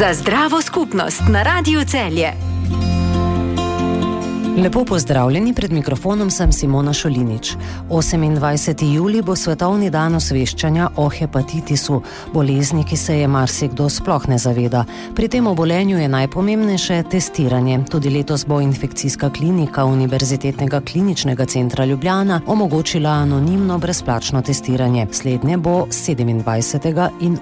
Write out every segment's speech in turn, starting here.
Za zdravo skupnost na Radiu Celje. Lepo pozdravljeni, pred mikrofonom sem Simona Šolinič. 28. julij bo svetovni dan osveščanja o hepatitisu, bolezni, ki se je marsikdo sploh ne zaveda. Pri tem obolenju je najpomembnejše testiranje. Tudi letos bo infekcijska klinika Univerzitetnega kliničnega centra Ljubljana omogočila anonimno brezplačno testiranje. Slednje bo 27. in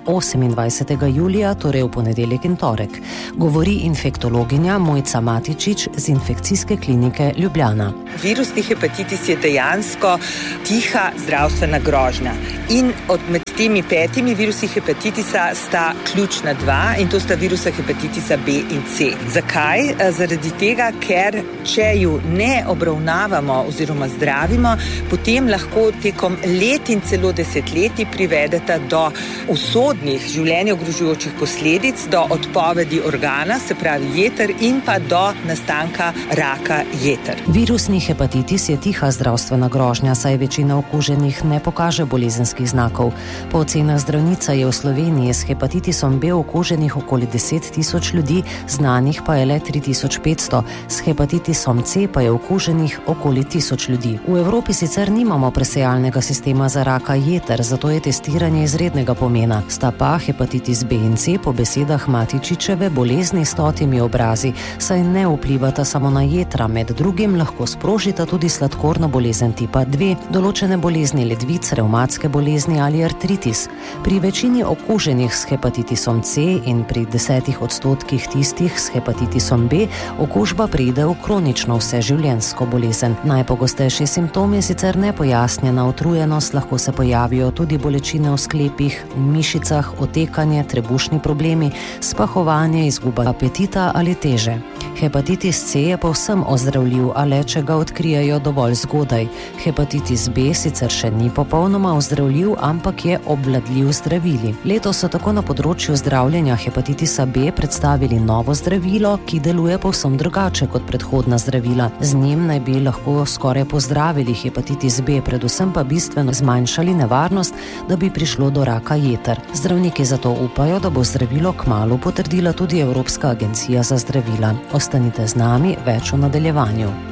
28. julija, torej v ponedeljek in torek. Govori infektologinja Mojca Matičič z infekcijske klinike Ljubljana. Virusni hepatitis je dejansko tiha zdravstvena grožnja. In med temi 5 virusi hepatitisa sta ključna 2 in to sta virusa hepatitisa B in C. Zakaj? Zaradi tega, ker če ju ne obravnavamo oziroma zdravimo, potem lahko tekom let in celo desetletij privedeta do usodnih življenje ogrožujočih posledic, do odpovedi organa, se pravi jeter, in pa do nastanka raka jeter. Virusni hepatitis je tiha zdravstvena grožnja, saj večina okuženih ne pokaže bolezenskih znakov. Po ocenah zdravnica je v Sloveniji s hepatitisom B okuženih okoli 10 tisoč ljudi, znanih pa je le 3500, s hepatitisom C pa je okuženih okoli 1000 ljudi. V Evropi sicer nimamo presejalnega sistema za raka jeter, zato je testiranje izrednega pomena. Sta pa hepatitis B in C po besedah Matičičeve bolezni s 100 obrazi, saj ne vplivata samo na jetra, med drugim lahko sprožita tudi sladkorno bolezen tipa 2, določene bolezni ledvic, revmatske bolezni ali artritis. Pri večini okuženih s hepatitisom C in pri 10% tistih s hepatitisom B okužba pride v kronično vseživljenjsko bolezen. Najpogostejši simptom je sicer nepojasnjena utrujenost, lahko se pojavijo tudi bolečine v sklepih, mišicah, otekanje, trebušni problemi, spahovanje, izguba apetita ali teže. Hepatitis C je povsem ozdravljiv, a le če ga odkrijejo dovolj zgodaj. Hepatitis B sicer še ni popolnoma ozdravljiv, ampak je obvladljiv zdravili. Letos so tako na področju zdravljenja hepatitisa B predstavili novo zdravilo, ki deluje povsem drugače kot predhodna zdravila. Z njim naj bi lahko skoraj pozdravili hepatitis B, predvsem pa bistveno zmanjšali nevarnost, da bi prišlo do raka jeter. Zdravniki zato upajo, da bo zdravilo kmalu potrdila tudi Evropska agencija za zdravila. Ostanite z nami, več v nadaljevanju.